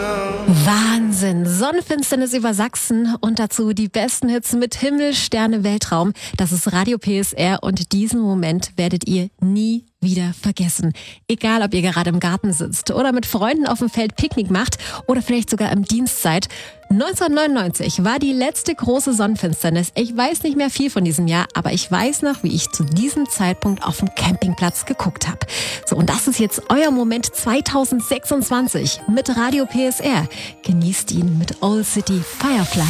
Wahnsinn! Sonnenfinsternis über Sachsen und dazu die besten Hits mit Himmel, Sterne, Weltraum. Das ist Radio PSR und diesen Moment werdet ihr nie wieder vergessen. Egal, ob ihr gerade im Garten sitzt oder mit Freunden auf dem Feld Picknick macht oder vielleicht sogar im Dienst seid. 1999 war die letzte große Sonnenfinsternis. Ich weiß nicht mehr viel von diesem Jahr, aber ich weiß noch, wie ich zu diesem Zeitpunkt auf dem Campingplatz geguckt habe. So, und das ist jetzt euer Moment 2026 mit Radio PSR. Genießt ihn mit Old City Firefly.